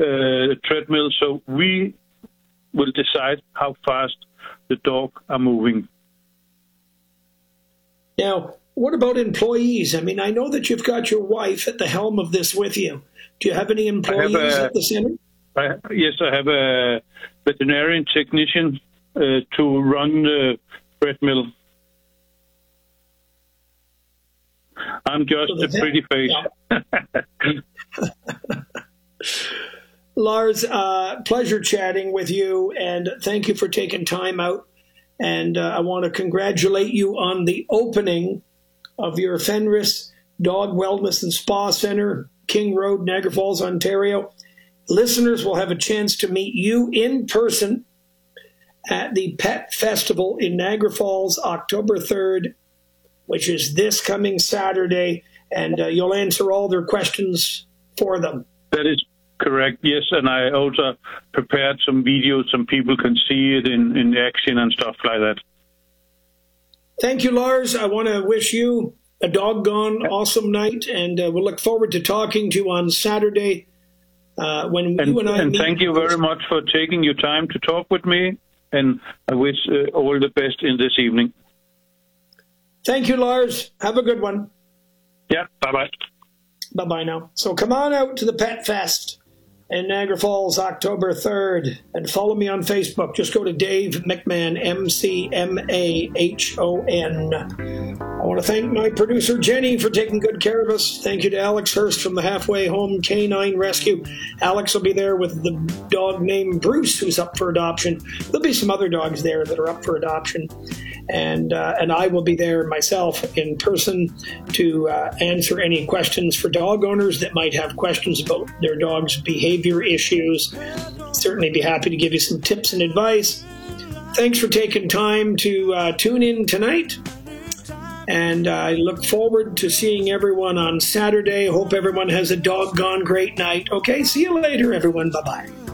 treadmill, so we will decide how fast the dog are moving. Now, what about employees? I mean, I know that you've got your wife at the helm of this with you. Do you have any employees at the center? Yes, I have a veterinarian technician to run the treadmill. I'm just a pretty face. Yeah. Lars, pleasure chatting with you, and thank you for taking time out. And I want to congratulate you on the opening of your Fenris Dog Wellness and Spa Center, King Road, Niagara Falls, Ontario. Listeners will have a chance to meet you in person at the Pet Festival in Niagara Falls, October 3rd, which is this coming Saturday, and you'll answer all their questions for them. That is correct, yes, and I also prepared some videos so people can see it in action and stuff like that. Thank you, Lars. I want to wish you a doggone awesome night, and we'll look forward to talking to you on Saturday when you and I meet. Thank you very much for taking your time to talk with me, and I wish all the best in this evening. Thank you, Lars. Have a good one. Yeah, bye-bye. Bye-bye now. So come on out to the Pet Fest in Niagara Falls, October 3rd, and follow me on Facebook. Just go to Dave McMahon, McMahon. I want to thank my producer, Jenny, for taking good care of us. Thank you to Alex Hurst from the Halfway Home Canine Rescue. Alex will be there with the dog named Bruce, who's up for adoption. There'll be some other dogs there that are up for adoption. And I will be there myself in person to answer any questions for dog owners that might have questions about their dog's behavior issues. Certainly be happy to give you some tips and advice. Thanks for taking time to tune in tonight. And I look forward to seeing everyone on Saturday. Hope everyone has a doggone great night. Okay, see you later, everyone. Bye-bye.